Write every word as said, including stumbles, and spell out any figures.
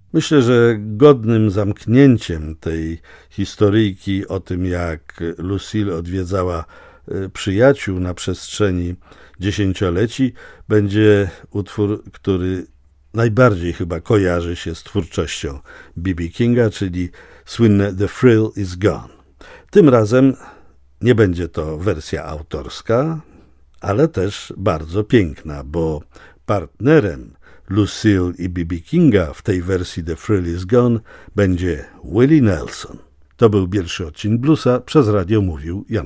Myślę, że godnym zamknięciem tej historyjki o tym, jak Lucille odwiedzała przyjaciół na przestrzeni dziesięcioleci, będzie utwór, który najbardziej chyba kojarzy się z twórczością B B Kinga, czyli słynne The Thrill is Gone. Tym razem nie będzie to wersja autorska, ale też bardzo piękna, bo partnerem Lucille i B B Kinga w tej wersji The Thrill is Gone będzie Willie Nelson. To był pierwszy odcinek Bluesa, przez radio mówił Jan